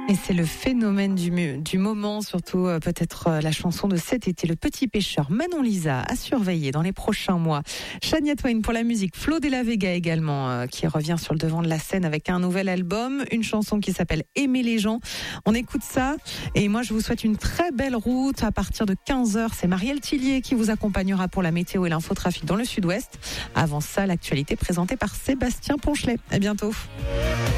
Et c'est le phénomène du moment, surtout peut-être la chanson de cet été, Le Petit Pêcheur. Manon Lisa à surveiller dans les prochains mois. Shania Twain pour la musique, Flo de la Vega également, qui revient sur le devant de la scène avec un nouvel album, une chanson qui s'appelle Aimer les gens. On écoute ça et moi je vous souhaite une très belle route. À partir de 15h, c'est Marielle Tillier qui vous accompagnera pour la météo et l'infotrafic dans le sud-ouest. Avant ça, l'actualité présentée par Sébastien Ponchelet. À bientôt.